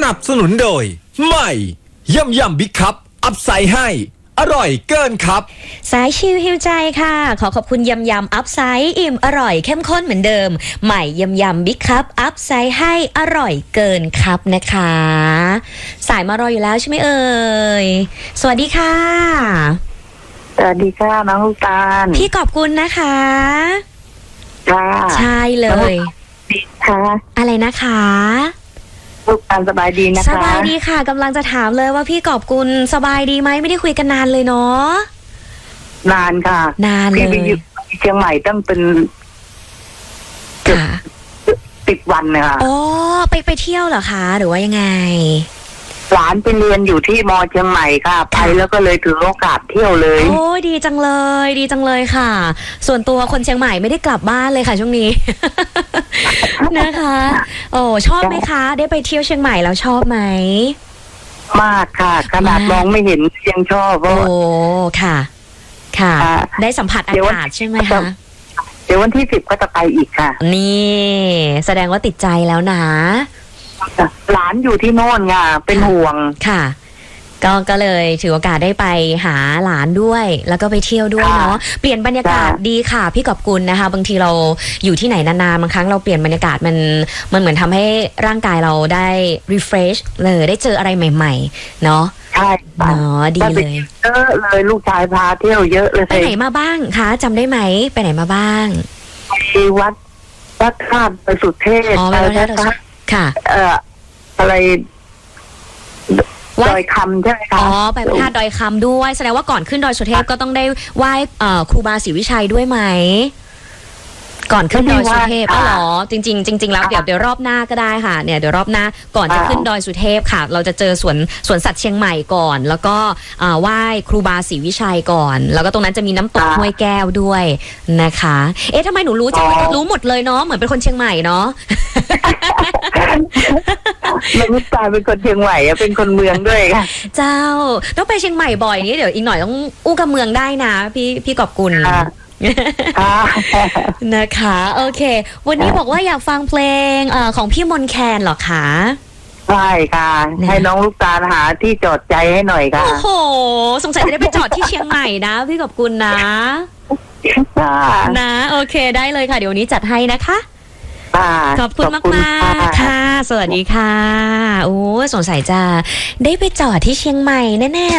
นับสนุนโดยใหม่ยำบิ๊กคัพอัพไซด์ให้อร่อยเกินครับสายชิลฮิวใจค่ะขอบคุณยำอัพไซด์อิ่มอร่อยเข้มข้นเหมือนเดิมใหม่ยำบิ๊กคัพอัพไซด์ให้อร่อยเกินครับนะคะสายมารออยู่แล้วใช่ไหมเอ่ยสวัสดีค่ะสวัสดีค่ะน้องลูกตาลพี่ขอบคุณนะคะค่ะใช่เลยดีค่ะอะไรนะคะลูกตาลสบายดีนะคะสบายดีค่ะกำลังจะถามเลยว่าพี่กอบกุลสบายดีไหมไม่ได้คุยกันนานเลยเนาะนานค่ะนานเลยพี่ไปอยู่เชียงใหม่ตั้งเป็น10 วันเลยค่ะอ๋อไปเที่ยวเหรอคะหรือว่ายังไงหลานไปเรียนอยู่ที่ม.เชียงใหม่ค่ะไปแล้วก็เลยถือโอกาสเที่ยวเลยโอ้ดีจังเลยค่ะส่วนตัวคนเชียงใหม่ไม่ได้กลับบ้านเลยค่ะช่วงนี้ นะคะโอ้ชอบไหมคะได้ไปเที่ยวเชียงใหม่แล้วชอบไหมมากค่ะขนาดมองไม่เห็นยังชอบโอ้ค่ะได้สัมผัสอากาศใช่ไหมคะเดี๋ยววันที่10ก็จะไปอีกค่ะนี่แสดงว่าติดใจแล้วนะหลานอยู่ที่โน่นค่ะเป็นห่วงค่ะก็เลยถือโอกาสได้ไปหาหลานด้วยแล้วก็ไปเที่ยวด้วยเนาะเปลี่ยนบรรยากาศดีค่ะพี่กอบกุลนะคะบางทีเราอยู่ที่ไหนนานๆบางครั้งเราเปลี่ยนบรรยากาศมันเหมือนทำให้ร่างกายเราได้ refresh เลยได้เจออะไรใหม่ๆเนาะใช่เนาะดีเลยเยอะเลยลูกชายพาเที่ยวเยอะเลยไปไหนมาบ้างคะจำได้ไหมไปไหนมาบ้างไปวัดธาตุไปสุเทพไปค่ะอะไรดอยคำใช่ไหมคะไปพระธาตุดอยคำด้วยแสดงว่าก่อนขึ้นดอยสุเทพก็ต้องได้ไหว้ครูบาศรีวิชัยด้วยไหมก่อนขึ้นดอยสุเทพเหรอจริงแล้วเดี๋ยวรอบหน้าก็ได้ค่ะเนี่ยเดี๋ยวรอบหน้าก่อนจะขึ้นดอยสุเทพค่ะเราจะเจอสวนสัตว์เชียงใหม่ก่อนแล้วก็ไหว้ครูบาศรีวิชัยก่อนแล้วก็ตรงนั้นจะมีน้ำตกห้วยแก้วด้วยนะคะทำไมหนูรู้หมดเลยเนาะเหมือนเป็นคนเชียงใหม่เนาะไม่รู้ตาเป็นคนเชียงใหม่เป็นคนเมืองด้วยค่ะเจ้าต้องไปเชียงใหม่บ่อยนี้เดี๋ยวอีกหน่อยต้องอู้กับเมืองได้นะพี่กอบกุลนะคะโอเควันนี้บอกว่าอยากฟังเพลงของพี่มนแคนเหรอคะใช่ค่ะให้น้องลูกตาหาที่จอดใจให้หน่อยค่ะโอ้โหสงสัยจะได้ไปจอดที่เชียงใหม่นะพี่กอบกุลนะนะโอเคได้เลยค่ะเดี๋ยววันนี้จัดให้นะคะขอบคุณมากๆค่ะสวัสดีค่ะโอ้สงสัยจะได้ไปจอดที่เชียงใหม่แน่ๆ